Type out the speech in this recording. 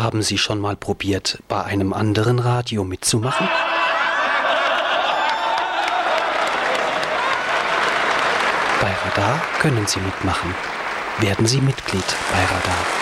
Haben Sie schon mal probiert, bei einem anderen Radio mitzumachen? Bei Radar können Sie mitmachen. Werden Sie Mitglied bei Radar.